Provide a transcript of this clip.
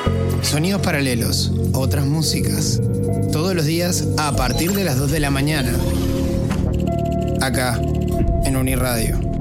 Sonidos paralelos, otras músicas. Todos los días a partir de las 2 de la mañana. Acá, en Uniradio.